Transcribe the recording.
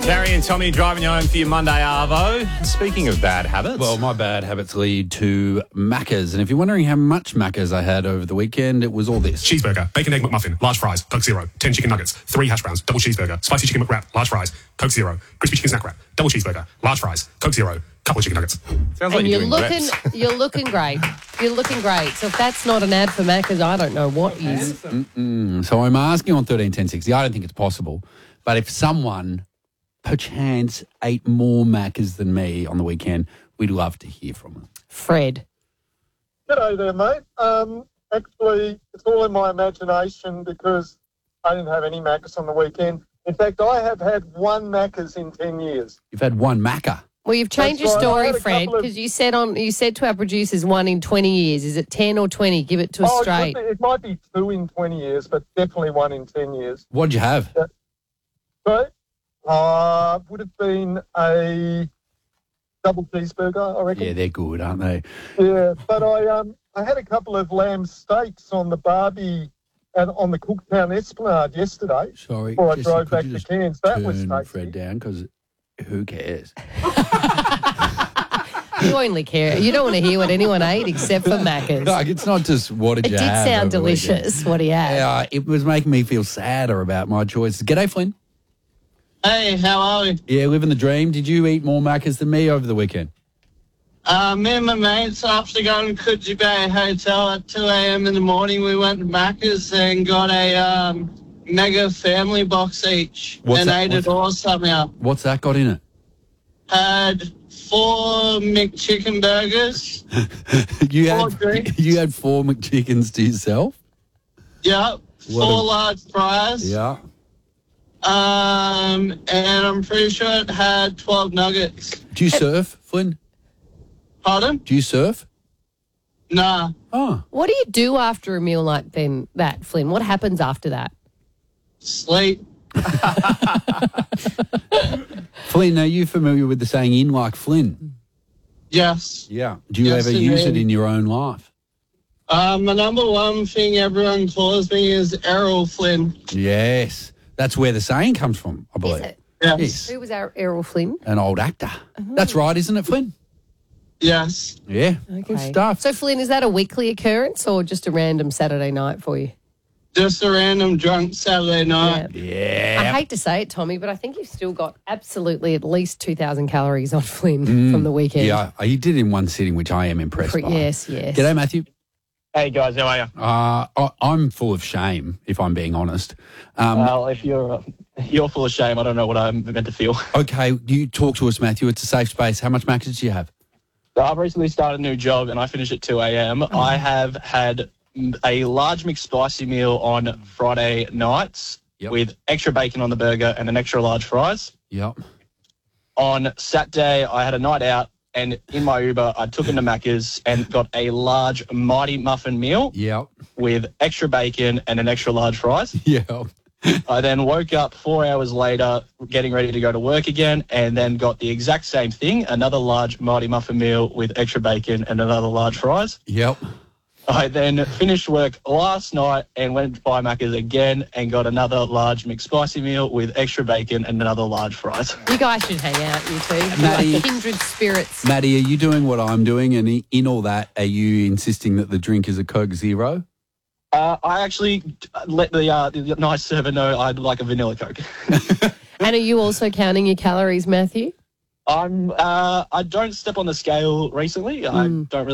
Gary and Tommy driving you home for your Monday Arvo. Speaking of bad habits. Well, my bad habits lead to Maccas. And if you're wondering how much Maccas I had over the weekend, it was all this. Cheeseburger, bacon egg McMuffin, large fries, Coke Zero, 10 chicken nuggets, 3 hash browns, double cheeseburger, spicy chicken McWrap, large fries, Coke Zero, crispy chicken snack wrap, double cheeseburger, large fries, Coke Zero, couple of chicken nuggets. Sounds like And you're doing reps. you're looking great. You're looking great. So if that's not an ad for Macca's, I don't know what is. So I'm asking on 13 10 60. I don't think it's possible. But if someone perchance ate more Maccas than me on the weekend, we'd love to hear from them. Fred. G'day there, mate. Actually, it's all in my imagination because I didn't have any Maccas on the weekend. In fact, I have had one Maccas in 10 years. You've had one Macca. Well, you've changed your That's right. I story, had a Fred, couple of- because you said to our producers 1 in 20 years. Is it 10 or 20? Give it to us straight. It might be 2 in 20 years, but definitely 1 in 10 years. What'd you have? So, would have been a double cheeseburger, I reckon. Yeah, they're good, aren't they? Yeah, but I had a couple of lamb steaks on the barbie and on the Cooktown Esplanade yesterday. Sorry. Before I Jesse, drove could back you to just Cairns. That was turn tasty. Fred down, because who cares? You only care. You don't want to hear what anyone ate except for Macca's. Like, it's not just what did It you did have sound over the weekend. delicious, what he had. Yeah, it was making me feel sadder about my choices. G'day, Flynn. Hey, how are we? Yeah, living the dream. Did you eat more Maccas than me over the weekend? Me and my mates, after going to Coogee Bay Hotel at 2 a.m. in the morning, we went to Macca's and got a mega family box each What's and that? ate it all somehow. What's that got in it? Had 4 McChicken burgers. You Four drinks. had 4 McChickens to yourself? Yep. What 4 a- large fries. Yeah. And I'm pretty sure it had 12 nuggets. Do you surf, Flynn? Pardon? Do you surf? Nah. Oh. What do you do after a meal like that, Flynn? What happens after that? Sleep. Flynn, are you familiar with the saying, in like Flynn? Yes. Yeah. Do you Yes, ever use it indeed. in your own life? My number one thing everyone calls me is Errol Flynn. Yes. That's where the saying comes from, I Is believe. it? Yes. Yes. Who was our Errol Flynn? An old actor. That's right, isn't it, Flynn? Yes. Yeah. Okay. Good stuff. So, Flynn, is that a weekly occurrence or just a random Saturday night for you? Just a random drunk Saturday night. Yeah. I hate to say it, Tommy, but I think you've still got absolutely at least 2,000 calories on Flynn from the weekend. Yeah, you did it in one sitting, which I am impressed by. Yes. G'day, Matthew. Hey guys, how are you? I'm full of shame, if I'm being honest. Well, if you're full of shame, I don't know what I'm meant to feel. Okay, you talk to us, Matthew. It's a safe space. How much Maccas did you have? So I've recently started a new job and I finish at 2 a.m. I have had a large McSpicy meal on Friday nights with extra bacon on the burger and an extra large fries. Yep. On Saturday, I had a night out and in my Uber, I took into Macca's and got a large Mighty Muffin meal Yep. with extra bacon and an extra large fries. Yep. I then woke up 4 hours later, getting ready to go to work again, and then got the exact same thing, another large Mighty Muffin meal with extra bacon and another large fries. Yep. I then finished work last night and went to buy Macca's again and got another large McSpicy meal with extra bacon and another large fries. You guys should hang out, you two. You're Maddie- like kindred spirits. Maddie, are you doing what I'm doing? And in all that, are you insisting that the drink is a Coke Zero? I actually let the nice server know I'd like a vanilla Coke. And are you also counting your calories, Matthew? I don't step on the scale recently. I don't really